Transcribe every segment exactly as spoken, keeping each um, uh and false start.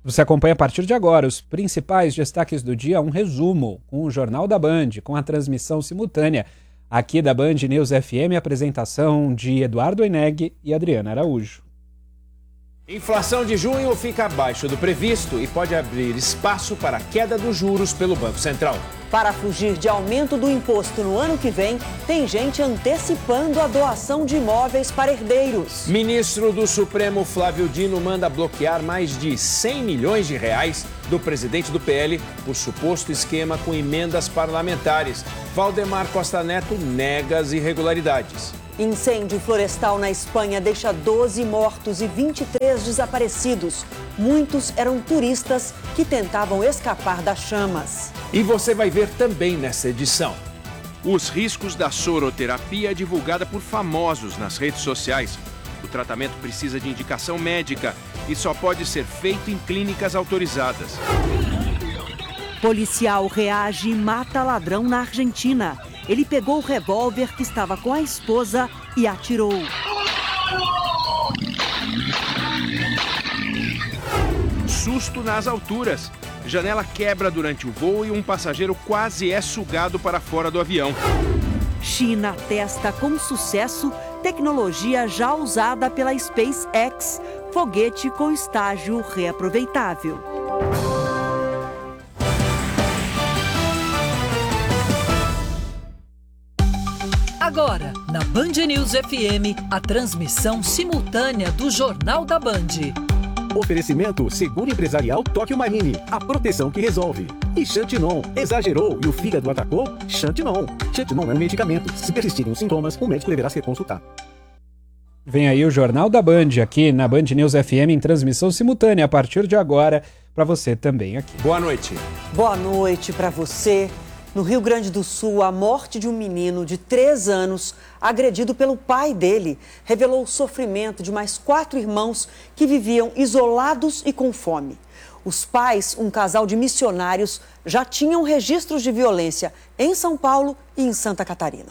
Você acompanha a partir de agora os principais destaques do dia, um resumo com o Jornal da Band, com a transmissão simultânea aqui da Band News F M, apresentação de Eduardo Eneg e Adriana Araújo. Inflação de junho fica abaixo do previsto e pode abrir espaço para a queda dos juros pelo Banco Central. Para fugir de aumento do imposto no ano que vem, tem gente antecipando a doação de imóveis para herdeiros. Ministro do Supremo Flávio Dino manda bloquear mais de cem milhões de reais do presidente do P L por suposto esquema com emendas parlamentares. Valdemar Costa Neto nega as irregularidades. Incêndio florestal na Espanha deixa doze mortos e vinte e três desaparecidos. Muitos eram turistas que tentavam escapar das chamas. E você vai ver também nessa edição. Os riscos da soroterapia divulgada por famosos nas redes sociais. O tratamento precisa de indicação médica e só pode ser feito em clínicas autorizadas. Policial reage e mata ladrão na Argentina. Ele pegou o revólver que estava com a esposa e atirou. Susto nas alturas. Janela quebra durante o voo e um passageiro quase é sugado para fora do avião. China testa com sucesso tecnologia já usada pela SpaceX, foguete com estágio reaproveitável. Agora, na Band News F M, a transmissão simultânea do Jornal da Band. Oferecimento Seguro Empresarial Tóquio Marine, a proteção que resolve. E Xantinon, exagerou e o fígado atacou? Xantinon. Xantinon é um medicamento. Se persistirem os sintomas, o médico deverá ser consultado. Vem aí o Jornal da Band, aqui na Band News F M, em transmissão simultânea, a partir de agora, para você também aqui. Boa noite. Boa noite para você. No Rio Grande do Sul, a morte de um menino de três anos, agredido pelo pai dele, revelou o sofrimento de mais quatro irmãos que viviam isolados e com fome. Os pais, um casal de missionários, já tinham registros de violência em São Paulo e em Santa Catarina.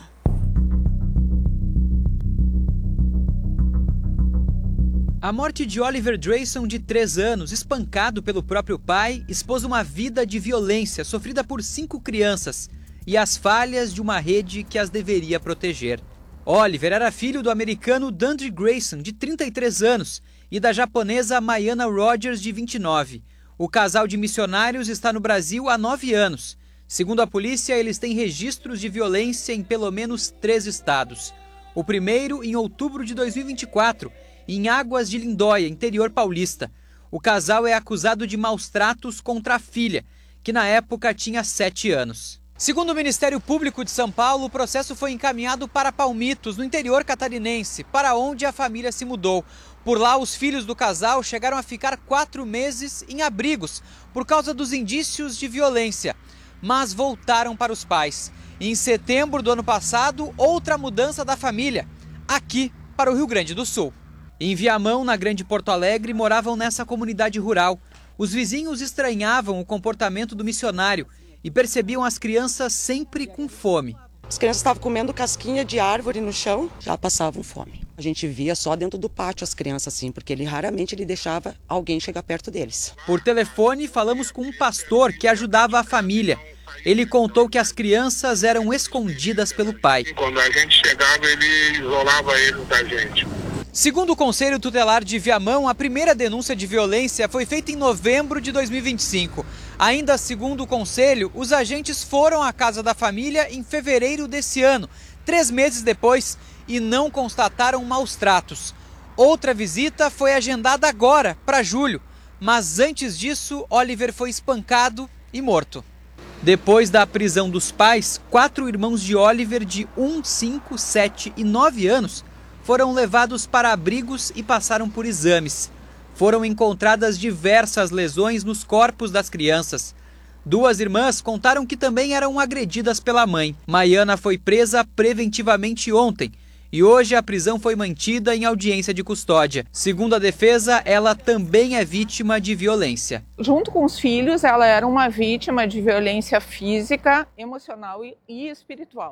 A morte de Oliver Drayson, de três anos, espancado pelo próprio pai, expôs uma vida de violência sofrida por cinco crianças e as falhas de uma rede que as deveria proteger. Oliver era filho do americano Dandre Grayson, de trinta e três anos, e da japonesa Mayana Rogers, de vinte e nove. O casal de missionários está no Brasil há nove anos. Segundo a polícia, eles têm registros de violência em pelo menos três estados. O primeiro em outubro de dois mil e vinte e quatro, em Águas de Lindóia, interior paulista. O casal é acusado de maus tratos contra a filha, que na época tinha sete anos. Segundo o Ministério Público de São Paulo, o processo foi encaminhado para Palmitos, no interior catarinense, para onde a família se mudou. Por lá, os filhos do casal chegaram a ficar quatro meses em abrigos por causa dos indícios de violência, mas voltaram para os pais. Em setembro do ano passado, outra mudança da família, aqui para o Rio Grande do Sul. Em Viamão, na Grande Porto Alegre, moravam nessa comunidade rural. Os vizinhos estranhavam o comportamento do missionário e percebiam as crianças sempre com fome. As crianças estavam comendo casquinha de árvore no chão, já passavam fome. A gente via só dentro do pátio as crianças assim, porque ele raramente ele deixava alguém chegar perto deles. Por telefone, falamos com um pastor que ajudava a família. Ele contou que as crianças eram escondidas pelo pai. Quando a gente chegava, ele isolava eles da gente. Segundo o Conselho Tutelar de Viamão, a primeira denúncia de violência foi feita em novembro de dois mil e vinte e cinco. Ainda segundo o Conselho, os agentes foram à casa da família em fevereiro desse ano, três meses depois, e não constataram maus tratos. Outra visita foi agendada agora, para julho, mas antes disso, Oliver foi espancado e morto. Depois da prisão dos pais, quatro irmãos de Oliver, de um, cinco, sete e nove anos, foram levados para abrigos e passaram por exames. Foram encontradas diversas lesões nos corpos das crianças. Duas irmãs contaram que também eram agredidas pela mãe. Mayana foi presa preventivamente ontem e hoje a prisão foi mantida em audiência de custódia. Segundo a defesa, ela também é vítima de violência. Junto com os filhos, ela era uma vítima de violência física, emocional e espiritual.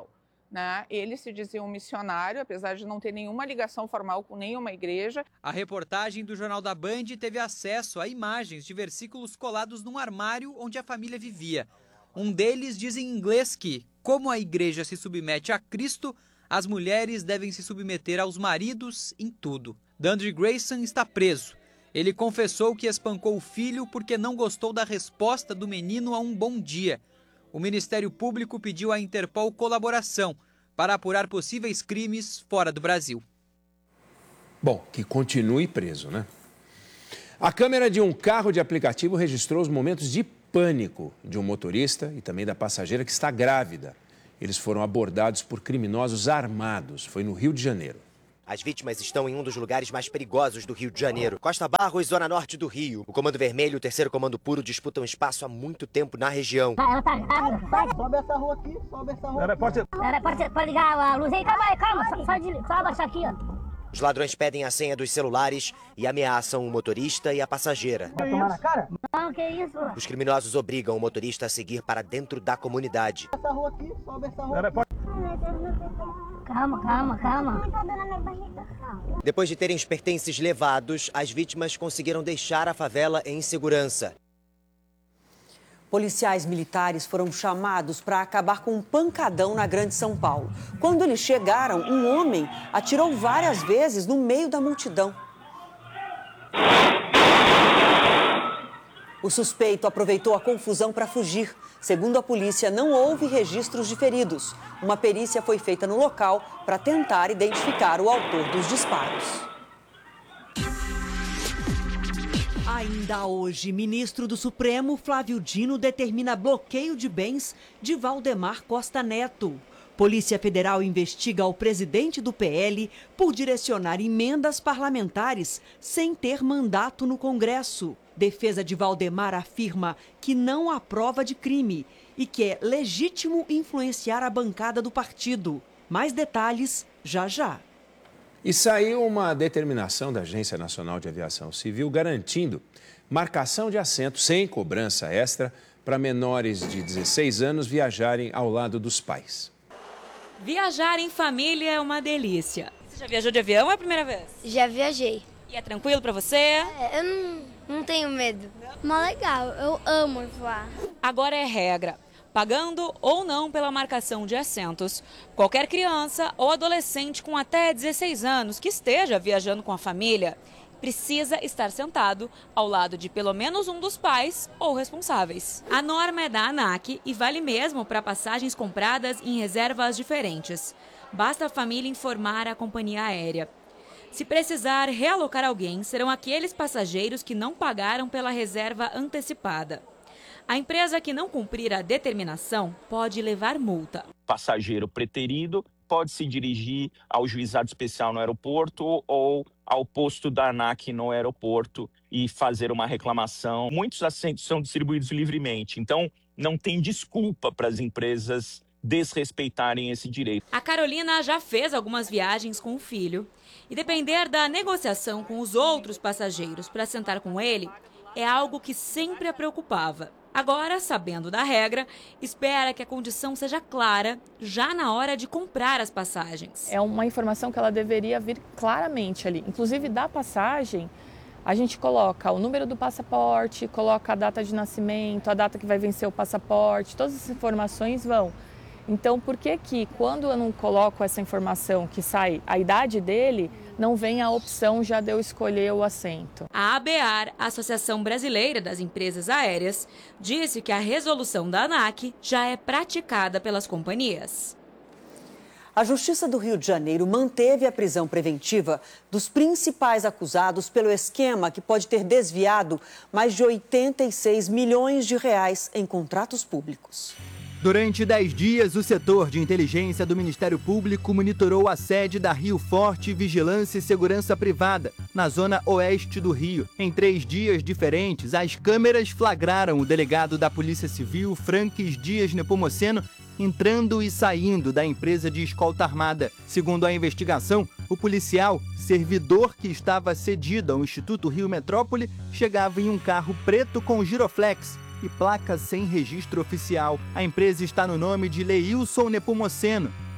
né? Ele se dizia um missionário, apesar de não ter nenhuma ligação formal com nenhuma igreja. A reportagem do Jornal da Band teve acesso a imagens de versículos colados num armário onde a família vivia. Um deles diz em inglês que, como a igreja se submete a Cristo, as mulheres devem se submeter aos maridos em tudo. Dandre Grayson está preso. Ele confessou que espancou o filho porque não gostou da resposta do menino a um bom dia. O Ministério Público pediu à Interpol colaboração para apurar possíveis crimes fora do Brasil. Bom, que continue preso, né? A câmera de um carro de aplicativo registrou os momentos de pânico de um motorista e também da passageira que está grávida. Eles foram abordados por criminosos armados. Foi no Rio de Janeiro. As vítimas estão em um dos lugares mais perigosos do Rio de Janeiro, Costa Barros, zona norte do Rio. O Comando Vermelho e o terceiro Comando Puro disputam espaço há muito tempo na região. Ela tá grávida, pode? Sobe essa rua aqui, sobe essa rua. Ela pode, ela pode, pode ligar a luz aí, calma aí, calma, só, só, de, só abaixar aqui, ó. Os ladrões pedem a senha dos celulares e ameaçam o motorista e a passageira. Vai tomar na cara? Não, que isso? Os criminosos obrigam o motorista a seguir para dentro da comunidade. Essa rua aqui, sobe essa rua. Ela pode... Calma, calma, calma. Depois de terem os pertences levados, as vítimas conseguiram deixar a favela em segurança. Policiais militares foram chamados para acabar com um pancadão na Grande São Paulo. Quando eles chegaram, um homem atirou várias vezes no meio da multidão. O suspeito aproveitou a confusão para fugir. Segundo a polícia, não houve registros de feridos. Uma perícia foi feita no local para tentar identificar o autor dos disparos. Ainda hoje, ministro do Supremo, Flávio Dino, determina bloqueio de bens de Valdemar Costa Neto. Polícia Federal investiga o presidente do P L por direcionar emendas parlamentares sem ter mandato no Congresso. Defesa de Valdemar afirma que não há prova de crime e que é legítimo influenciar a bancada do partido. Mais detalhes já já. E saiu uma determinação da Agência Nacional de Aviação Civil garantindo marcação de assento sem cobrança extra para menores de dezesseis anos viajarem ao lado dos pais. Viajar em família é uma delícia. Você já viajou de avião ou é a primeira vez? Já viajei. E é tranquilo para você? É, eu não, não tenho medo. Mas legal, eu amo voar. Agora é regra. Pagando ou não pela marcação de assentos, qualquer criança ou adolescente com até dezesseis anos que esteja viajando com a família precisa estar sentado ao lado de pelo menos um dos pais ou responsáveis. A norma é da ANAC e vale mesmo para passagens compradas em reservas diferentes. Basta a família informar a companhia aérea. Se precisar realocar alguém, serão aqueles passageiros que não pagaram pela reserva antecipada. A empresa que não cumprir a determinação pode levar multa. Passageiro preterido pode se dirigir ao juizado especial no aeroporto ou ao posto da ANAC no aeroporto e fazer uma reclamação. Muitos assentos são distribuídos livremente, então não tem desculpa para as empresas desrespeitarem esse direito. A Carolina já fez algumas viagens com o filho e depender da negociação com os outros passageiros para sentar com ele é algo que sempre a preocupava. Agora, sabendo da regra, espera que a condição seja clara já na hora de comprar as passagens. É uma informação que ela deveria vir claramente ali. Inclusive, da passagem, a gente coloca o número do passaporte, coloca a data de nascimento, a data que vai vencer o passaporte, todas essas informações vão. Então, por que que quando eu não coloco essa informação que sai a idade dele, não vem a opção já de eu escolher o assento? A ABAR, a Associação Brasileira das Empresas Aéreas, disse que a resolução da ANAC já é praticada pelas companhias. A Justiça do Rio de Janeiro manteve a prisão preventiva dos principais acusados pelo esquema que pode ter desviado mais de oitenta e seis milhões de reais em contratos públicos. Durante dez dias, o setor de inteligência do Ministério Público monitorou a sede da Rio Forte Vigilância e Segurança Privada, na zona oeste do Rio. Em três dias diferentes, as câmeras flagraram o delegado da Polícia Civil, Franques Dias Nepomuceno, entrando e saindo da empresa de escolta armada. Segundo a investigação, o policial, servidor que estava cedido ao Instituto Rio Metrópole, chegava em um carro preto com giroflex e placa sem registro oficial. A empresa está no nome de Leilson Nepomuceno,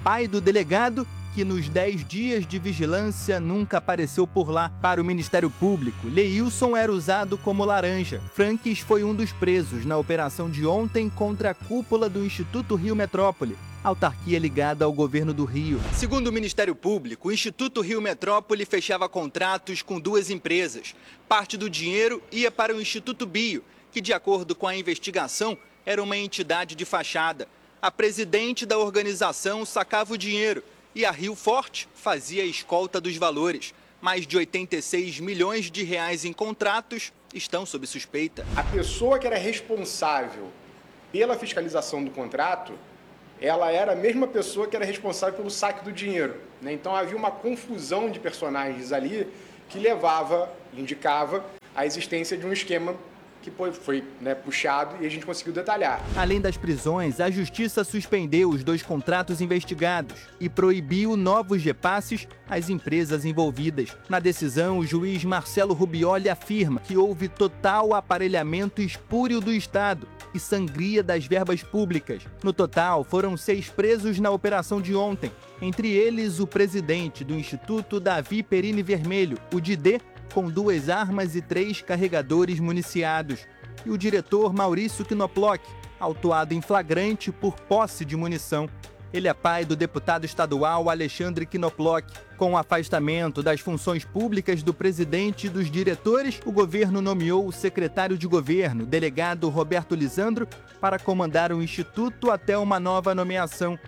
pai do delegado, que nos dez dias de vigilância nunca apareceu por lá. Para o Ministério Público, Leilson era usado como laranja. Franques foi um dos presos na operação de ontem contra a cúpula do Instituto Rio Metrópole, autarquia ligada ao governo do Rio. Segundo o Ministério Público, o Instituto Rio Metrópole fechava contratos com duas empresas. Parte do dinheiro ia para o Instituto Bio, que, de acordo com a investigação, era uma entidade de fachada. A presidente da organização sacava o dinheiro e a Rio Forte fazia a escolta dos valores. Mais de oitenta e seis milhões de reais em contratos estão sob suspeita. A pessoa que era responsável pela fiscalização do contrato, ela era a mesma pessoa que era responsável pelo saque do dinheiro, né? Então havia uma confusão de personagens ali que levava, indicava a existência de um esquema que foi, foi né, puxado e a gente conseguiu detalhar. Além das prisões, a Justiça suspendeu os dois contratos investigados e proibiu novos repasses às empresas envolvidas. Na decisão, o juiz Marcelo Rubioli afirma que houve total aparelhamento espúrio do Estado e sangria das verbas públicas. No total, foram seis presos na operação de ontem. Entre eles, o presidente do Instituto Davi Perini Vermelho, o Didê, com duas armas e três carregadores municiados, e o diretor Maurício Knoploch, autuado em flagrante por posse de munição. Ele é pai do deputado estadual Alexandre Knoploch. Com o afastamento das funções públicas do presidente e dos diretores, o governo nomeou o secretário de governo, delegado Roberto Lisandro, para comandar o instituto até uma nova nomeação.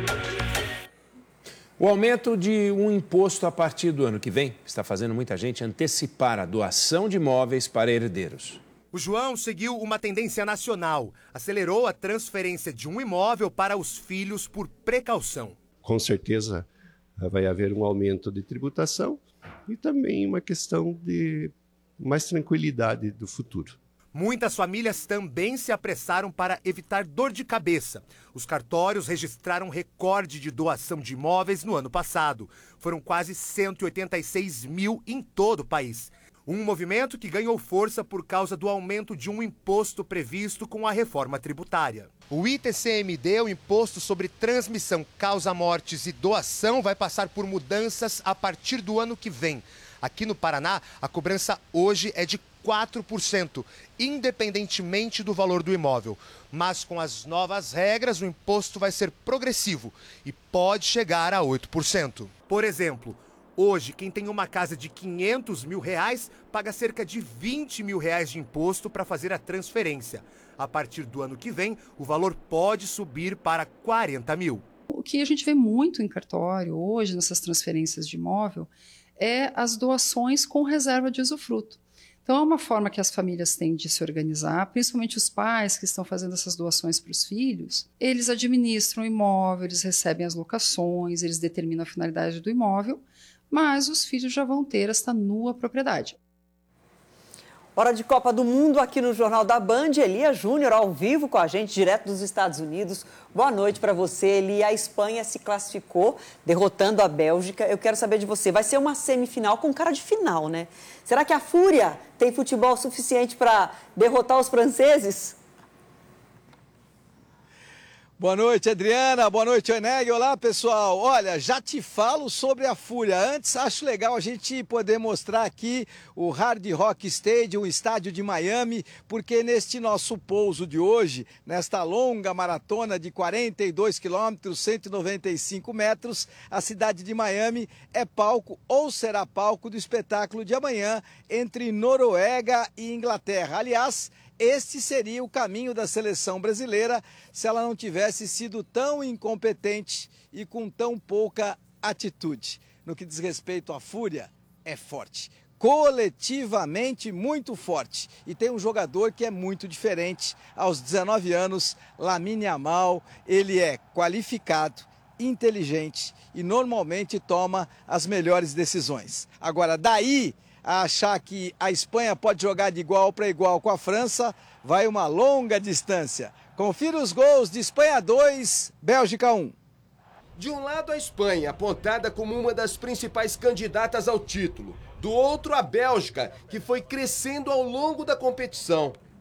O aumento de um imposto a partir do ano que vem está fazendo muita gente antecipar a doação de imóveis para herdeiros. O João seguiu uma tendência nacional, acelerou a transferência de um imóvel para os filhos por precaução. Com certeza vai haver um aumento de tributação e também uma questão de mais tranquilidade do futuro. Muitas famílias também se apressaram para evitar dor de cabeça. Os cartórios registraram recorde de doação de imóveis no ano passado. Foram quase cento e oitenta e seis mil em todo o país. Um movimento que ganhou força por causa do aumento de um imposto previsto com a reforma tributária. O I T C M D, o Imposto sobre Transmissão, Causa-Mortes e Doação, vai passar por mudanças a partir do ano que vem. Aqui no Paraná, a cobrança hoje é de quatro por cento, independentemente do valor do imóvel. Mas com as novas regras, o imposto vai ser progressivo e pode chegar a oito por cento. Por exemplo, hoje, quem tem uma casa de quinhentos mil reais paga cerca de vinte mil reais de imposto para fazer a transferência. A partir do ano que vem, o valor pode subir para quarenta mil. O que a gente vê muito em cartório hoje, nessas transferências de imóvel, é as doações com reserva de usufruto. Então, é uma forma que as famílias têm de se organizar, principalmente os pais que estão fazendo essas doações para os filhos. Eles administram o imóvel, eles recebem as locações, eles determinam a finalidade do imóvel, mas os filhos já vão ter esta nua propriedade. Hora de Copa do Mundo aqui no Jornal da Band. Elia Júnior ao vivo com a gente, direto dos Estados Unidos. Boa noite para você, Eli. A Espanha se classificou, derrotando a Bélgica. Eu quero saber de você, vai ser uma semifinal com cara de final, né? Será que a Fúria tem futebol suficiente para derrotar os franceses? Boa noite, Adriana. Boa noite, Oeneg. Olá, pessoal. Olha, já te falo sobre a Fúria. Antes, acho legal a gente poder mostrar aqui o Hard Rock Stadium, o estádio de Miami, porque neste nosso pouso de hoje, nesta longa maratona de quarenta e dois quilômetros, cento e noventa e cinco metros, a cidade de Miami é palco ou será palco do espetáculo de amanhã entre Noruega e Inglaterra. Aliás, este seria o caminho da seleção brasileira se ela não tivesse sido tão incompetente e com tão pouca atitude. No que diz respeito à Fúria, é forte. Coletivamente muito forte. E tem um jogador que é muito diferente. Aos dezenove anos, Lamine Yamal, ele é qualificado, inteligente e normalmente toma as melhores decisões. Agora, daí a achar que a Espanha pode jogar de igual para igual com a França, vai uma longa distância. Confira os gols de Espanha dois, Bélgica um. De um lado a Espanha, apontada como uma das principais candidatas ao título. Do outro a Bélgica, que foi crescendo ao longo da competição.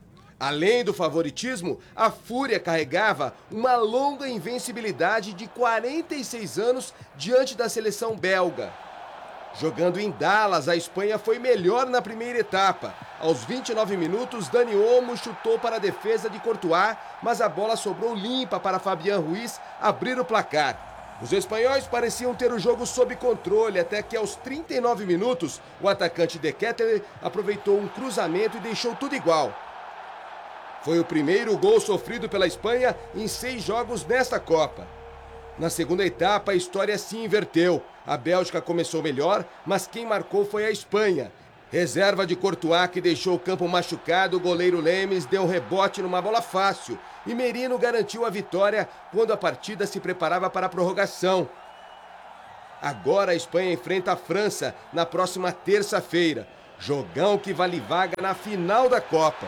Além do favoritismo, a Fúria carregava uma longa invencibilidade de quarenta e seis anos diante da seleção belga. Jogando em Dallas, a Espanha foi melhor na primeira etapa. Aos vinte e nove minutos, Dani Olmo chutou para a defesa de Courtois, mas a bola sobrou limpa para Fabián Ruiz abrir o placar. Os espanhóis pareciam ter o jogo sob controle, até que aos trinta e nove minutos, o atacante De Ketelaere aproveitou um cruzamento e deixou tudo igual. Foi o primeiro gol sofrido pela Espanha em seis jogos nesta Copa. Na segunda etapa, a história se inverteu. A Bélgica começou melhor, mas quem marcou foi a Espanha. Reserva de Courtois, que deixou o campo machucado, o goleiro Lemes deu rebote numa bola fácil. E Merino garantiu a vitória quando a partida se preparava para a prorrogação. Agora a Espanha enfrenta a França na próxima terça-feira. Jogão que vale vaga na final da Copa.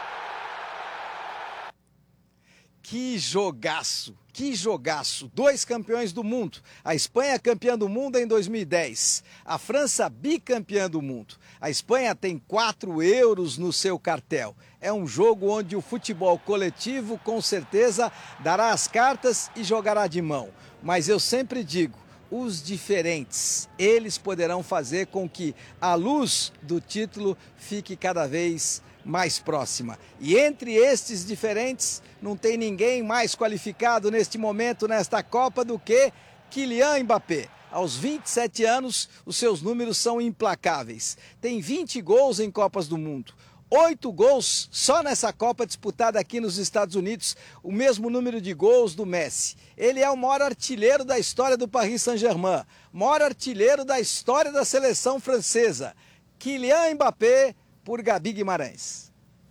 Que jogaço, que jogaço. Dois campeões do mundo. A Espanha campeã do mundo em dois mil e dez. A França bicampeã do mundo. A Espanha tem quatro euros no seu cartel. É um jogo onde o futebol coletivo com certeza dará as cartas e jogará de mão. Mas eu sempre digo, os diferentes, eles poderão fazer com que a luz do título fique cada vez mais próxima. E entre estes diferentes, não tem ninguém mais qualificado neste momento, nesta Copa, do que Kylian Mbappé. Aos vinte e sete anos, os seus números são implacáveis. Tem vinte gols em Copas do Mundo. Oito gols só nessa Copa disputada aqui nos Estados Unidos, o mesmo número de gols do Messi. Ele é o maior artilheiro da história do Paris Saint-Germain, maior artilheiro da história da seleção francesa. Kylian Mbappé, por Gabi Guimarães.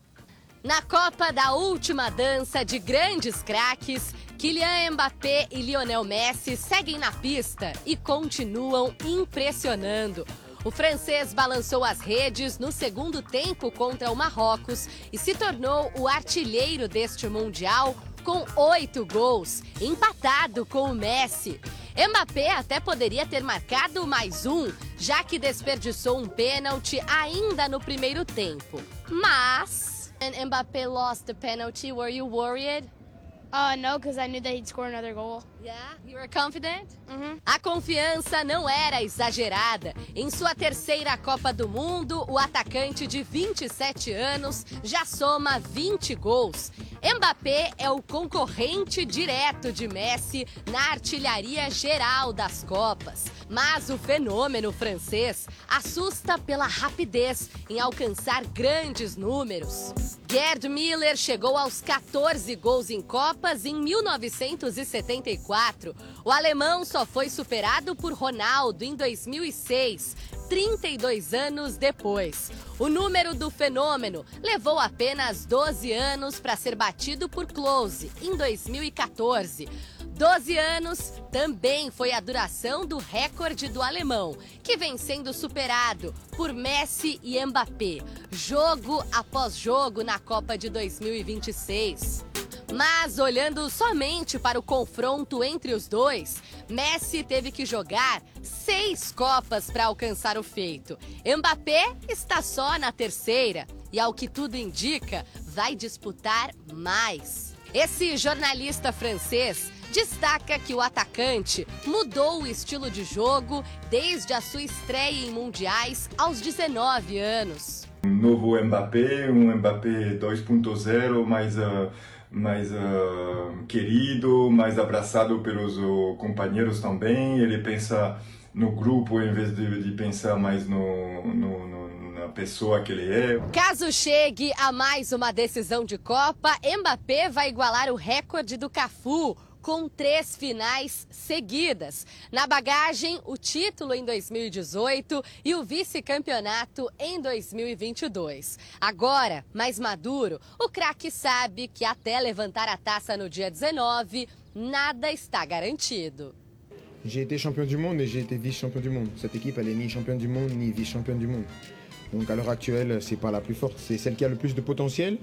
Na Copa da última dança de grandes craques, Kylian Mbappé e Lionel Messi seguem na pista e continuam impressionando. O francês balançou as redes no segundo tempo contra o Marrocos e se tornou o artilheiro deste Mundial com oito gols, empatado com o Messi. Mbappé até poderia ter marcado mais um, já que desperdiçou um pênalti ainda no primeiro tempo. Mas... And Mbappé lost the penalty. Were you worried? Uh, no, because I knew that he'd score another goal. Yeah? You were confident? Mm-hmm. A confiança não era exagerada. Em sua terceira Copa do Mundo, o atacante de vinte e sete anos já soma vinte gols. Mbappé é o concorrente direto de Messi na artilharia geral das Copas. Mas o fenômeno francês assusta pela rapidez em alcançar grandes números. Gerd Müller chegou aos quatorze gols em Copas em mil novecentos e setenta e quatro. O alemão só foi superado por Ronaldo em dois mil e seis, trinta e dois anos depois. O número do fenômeno levou apenas doze anos para ser batido por Klose em dois mil e quatorze. doze anos também foi a duração do recorde do alemão, que vem sendo superado por Messi e Mbappé, jogo após jogo na Copa de dois mil e vinte e seis. Mas olhando somente para o confronto entre os dois, Messi teve que jogar seis Copas para alcançar o feito. Mbappé está só na terceira e, ao que tudo indica, vai disputar mais. Esse jornalista francês destaca que o atacante mudou o estilo de jogo desde a sua estreia em mundiais aos dezenove anos. Um novo Mbappé, um Mbappé dois ponto zero, mais, uh, mais uh, querido, mais abraçado pelos uh, companheiros também. Ele pensa no grupo em vez de, de pensar mais no, no, no, na pessoa que ele é. Caso chegue a mais uma decisão de Copa, Mbappé vai igualar o recorde do Cafu, com três finais seguidas. Na bagagem, o título em dois mil e dezoito e o vice-campeonato em dois mil e vinte e dois. Agora, mais maduro, o craque sabe que até levantar a taça no dia dezenove, nada está garantido. J'ai été champion du monde et j'ai été vice-champion du monde. Cette équipe, elle est ni championne du monde ni vice-championne du monde. Donc à l'heure actuelle, c'est pas la plus forte, c'est celle qui a le plus de potentiel.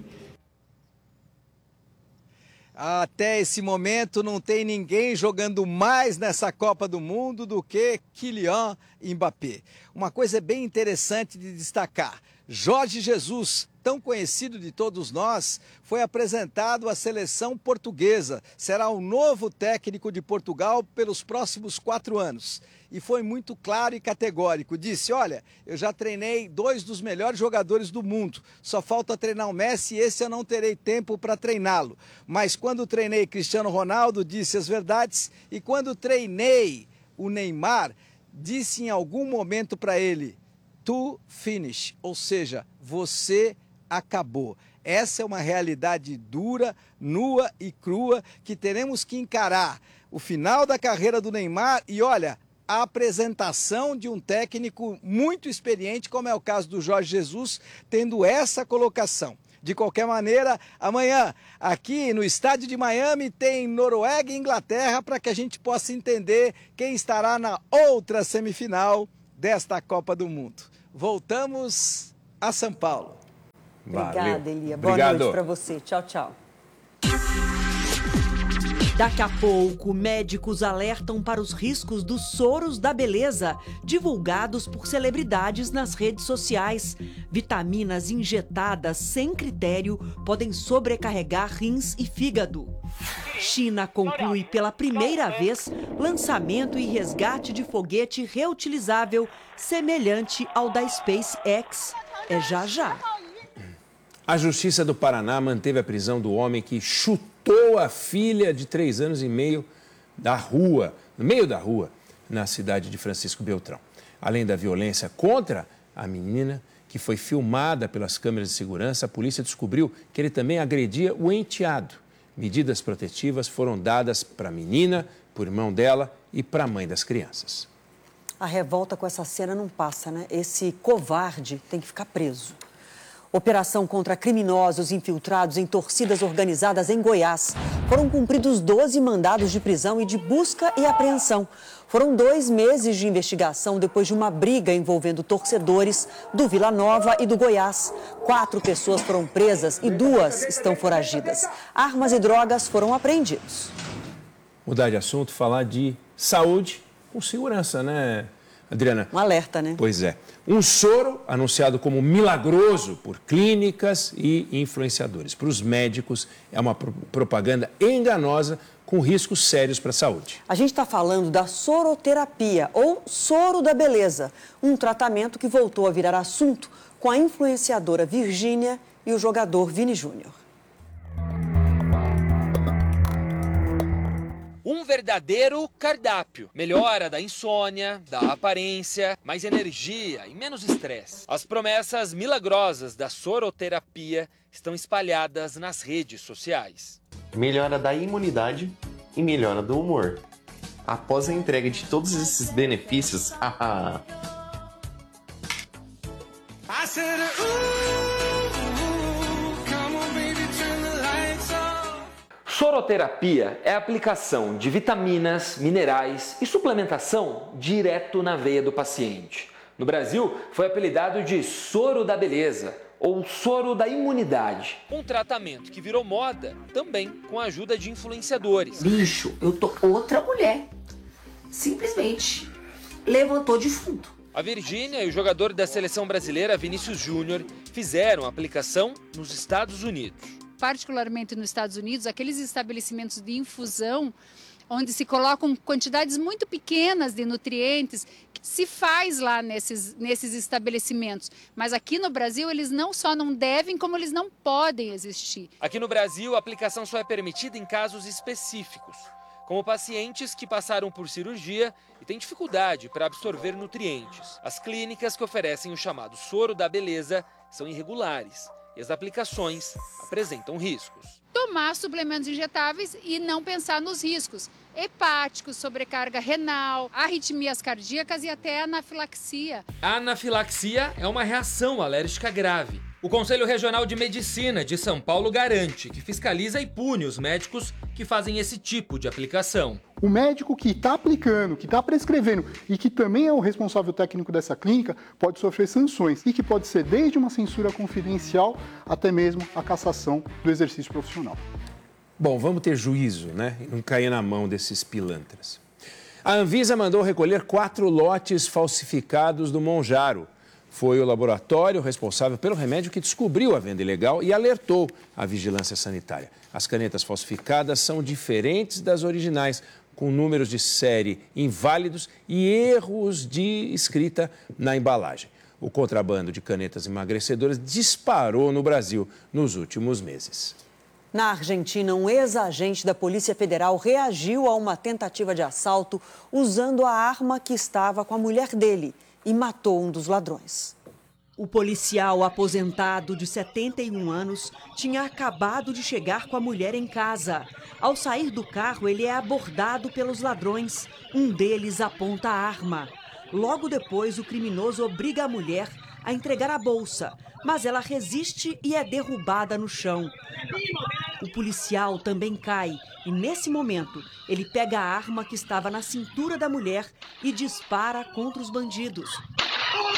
Até esse momento não tem ninguém jogando mais nessa Copa do Mundo do que Kylian Mbappé. Uma coisa bem interessante de destacar, Jorge Jesus tão conhecido de todos nós, foi apresentado à seleção portuguesa. Será o novo técnico de Portugal pelos próximos quatro anos. E foi muito claro e categórico. Disse, olha, eu já treinei dois dos melhores jogadores do mundo. Só falta treinar o Messi e esse eu não terei tempo para treiná-lo. Mas quando treinei Cristiano Ronaldo, disse as verdades. E quando treinei o Neymar, disse em algum momento para ele, to finish, ou seja, você acabou. Essa é uma realidade dura, nua e crua que teremos que encarar. O final da carreira do Neymar e olha, a apresentação de um técnico muito experiente, como é o caso do Jorge Jesus, tendo essa colocação. De qualquer maneira, amanhã, aqui no estádio de Miami, tem Noruega e Inglaterra para que a gente possa entender quem estará na outra semifinal desta Copa do Mundo. Voltamos a São Paulo. Obrigada, Elia. Boa Obrigado. noite para você. Tchau, tchau. Daqui a pouco, médicos alertam para os riscos dos soros da beleza, divulgados por celebridades nas redes sociais. Vitaminas injetadas sem critério podem sobrecarregar rins e fígado. China conclui pela primeira vez lançamento e resgate de foguete reutilizável semelhante ao da SpaceX. É já já. A Justiça do Paraná manteve a prisão do homem que chutou a filha de três anos e meio da rua, no meio da rua, na cidade de Francisco Beltrão. Além da violência contra a menina, que foi filmada pelas câmeras de segurança, a polícia descobriu que ele também agredia o enteado. Medidas protetivas foram dadas para a menina, para o irmão dela e para a mãe das crianças. A revolta com essa cena não passa, né? Esse covarde tem que ficar preso. Operação contra criminosos infiltrados em torcidas organizadas em Goiás. Foram cumpridos doze mandados de prisão e de busca e apreensão. Foram dois meses de investigação depois de uma briga envolvendo torcedores do Vila Nova e do Goiás. Quatro pessoas foram presas e duas estão foragidas. Armas e drogas foram apreendidos. Mudar de assunto, falar de saúde com segurança, né, Adriana? Um alerta, né? Pois é. Um soro anunciado como milagroso por clínicas e influenciadores. Para os médicos, é uma propaganda enganosa com riscos sérios para a saúde. A gente está falando da soroterapia, ou soro da beleza, um tratamento que voltou a virar assunto com a influenciadora Virgínia e o jogador Vini Júnior. Um verdadeiro cardápio. Melhora da insônia, da aparência, mais energia e menos estresse. As promessas milagrosas da soroterapia estão espalhadas nas redes sociais. Melhora da imunidade e melhora do humor. Após a entrega de todos esses benefícios, haha. Soroterapia é a aplicação de vitaminas, minerais e suplementação direto na veia do paciente. No Brasil, foi apelidado de soro da beleza ou soro da imunidade. Um tratamento que virou moda também com a ajuda de influenciadores. Bicho, eu tô outra mulher. Simplesmente levantou defunto. A Virgínia e o jogador da seleção brasileira Vinícius Júnior fizeram a aplicação nos Estados Unidos. Particularmente nos Estados Unidos, aqueles estabelecimentos de infusão, onde se colocam quantidades muito pequenas de nutrientes, que se faz lá nesses, nesses estabelecimentos. Mas aqui no Brasil, eles não só não devem, como eles não podem existir. Aqui no Brasil, a aplicação só é permitida em casos específicos, como pacientes que passaram por cirurgia e têm dificuldade para absorver nutrientes. As clínicas que oferecem o chamado soro da beleza são irregulares e as aplicações apresentam riscos. Tomar suplementos injetáveis e não pensar nos riscos hepáticos, sobrecarga renal, arritmias cardíacas e até anafilaxia. A anafilaxia é uma reação alérgica grave. O Conselho Regional de Medicina de São Paulo garante que fiscaliza e pune os médicos que fazem esse tipo de aplicação. O médico que está aplicando, que está prescrevendo e que também é o responsável técnico dessa clínica pode sofrer sanções e que pode ser desde uma censura confidencial até mesmo a cassação do exercício profissional. Bom, vamos ter juízo, né? E não cair na mão desses pilantras. A Anvisa mandou recolher quatro lotes falsificados do Monjaro. Foi o laboratório responsável pelo remédio que descobriu a venda ilegal e alertou a vigilância sanitária. As canetas falsificadas são diferentes das originais, com números de série inválidos e erros de escrita na embalagem. O contrabando de canetas emagrecedoras disparou no Brasil nos últimos meses. Na Argentina, um ex-agente da Polícia Federal reagiu a uma tentativa de assalto usando a arma que estava com a mulher dele e matou um dos ladrões. O policial aposentado de setenta e um anos tinha acabado de chegar com a mulher em casa. Ao sair do carro, ele é abordado pelos ladrões. Um deles aponta a arma. Logo depois, o criminoso obriga a mulher a entregar a bolsa, mas ela resiste e é derrubada no chão. O policial também cai e, nesse momento, ele pega a arma que estava na cintura da mulher e dispara contra os bandidos.